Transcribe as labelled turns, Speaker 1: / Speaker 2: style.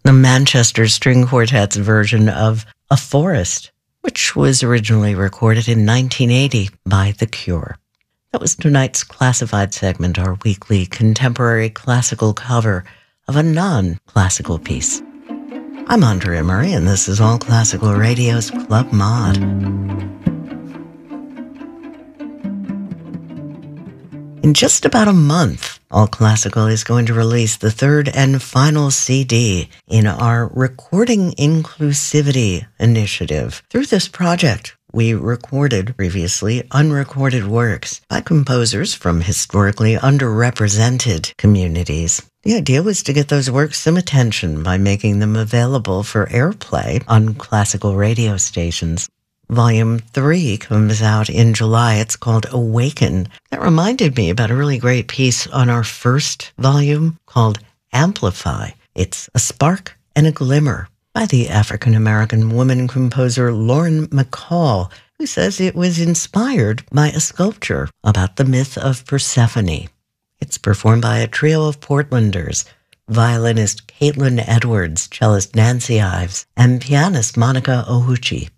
Speaker 1: the Manchester String Quartet's version of A Forest, which was originally recorded in 1980 by The Cure. That was tonight's classified segment, our weekly contemporary classical cover of a non-classical piece. I'm Andrea Murray, and this is All Classical Radio's Club Mod. In just about a month, All Classical is going to release the third and final CD in our Recording Inclusivity initiative. Through this project, we recorded previously unrecorded works by composers from historically underrepresented communities. The idea was to get those works some attention by making them available for airplay on classical radio stations. Volume 3 comes out in July. It's called Awaken. That reminded me about a really great piece on our first volume called Amplify. It's a spark and a glimmer by the African-American woman composer Lauren McCall, who says it was inspired by a sculpture about the myth of Persephone. It's performed by a trio of Portlanders, violinist Caitlin Edwards, cellist Nancy Ives, and pianist Monica Ohuchi.